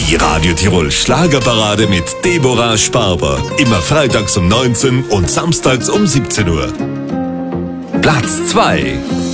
Die Radio Tirol Schlagerparade mit Deborah Sparber. Immer freitags um 19 und samstags um 17 Uhr. Platz 2.